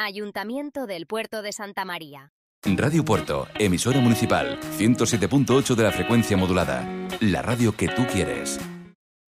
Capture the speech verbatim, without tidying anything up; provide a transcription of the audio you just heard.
Ayuntamiento del Puerto de Santa María. Radio Puerto, emisora municipal, ciento siete punto ocho de la frecuencia modulada. La radio que tú quieres.